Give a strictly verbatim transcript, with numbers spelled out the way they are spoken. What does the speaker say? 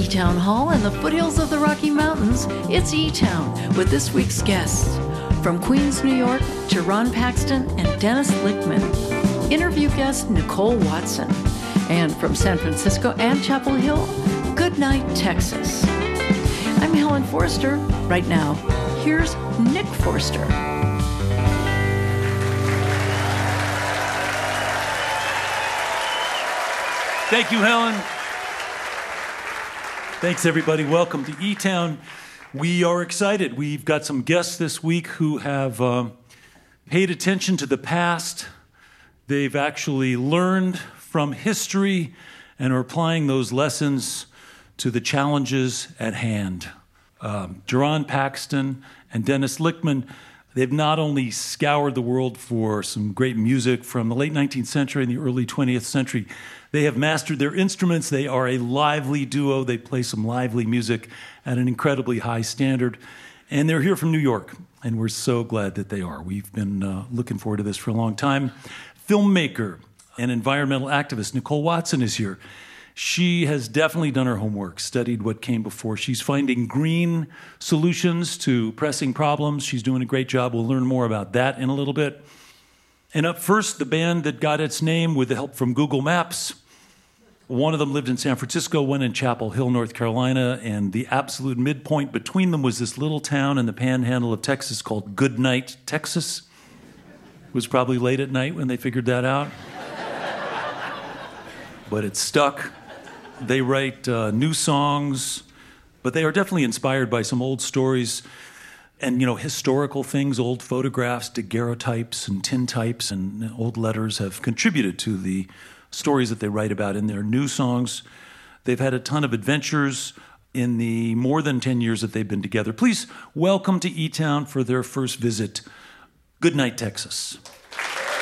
E-Town Hall in the foothills of the Rocky Mountains, it's E-Town with this week's guests. From Queens, New York, Jerron Paxton and Dennis Lichtman. Interview guest Nicole Watson. And from San Francisco and Chapel Hill, Goodnight, Texas. I'm Helen Forster. Right now, here's Nick Forster. Thank you, Helen. Thanks, everybody. Welcome to E-Town. We are excited. We've got some guests this week who have uh, paid attention to the past. They've actually learned from history and are applying those lessons to the challenges at hand. Um, Jerron Paxton and Dennis Lichtman, they've not only scoured the world for some great music from the late nineteenth century and the early twentieth century, they have mastered their instruments. They are a lively duo. They play some lively music at an incredibly high standard. And they're here from New York, and we're so glad that they are. We've been uh, looking forward to this for a long time. Filmmaker and environmental activist Nicole Watson is here. She has definitely done her homework, studied what came before. She's finding green solutions to pressing problems. She's doing a great job. We'll learn more about that in a little bit. And up first, the band that got its name with the help from Google Maps. One of them lived in San Francisco, one in Chapel Hill, North Carolina, and the absolute midpoint between them was this little town in the panhandle of Texas called Goodnight, Texas. It was probably late at night when they figured that out. But it stuck. They write uh, new songs, but they are definitely inspired by some old stories and, you know, historical things, old photographs, daguerreotypes and tintypes and old letters have contributed to the stories that they write about in their new songs. They've had a ton of adventures in the more than ten years that they've been together. Please welcome to E-Town for their first visit, Goodnight, Texas.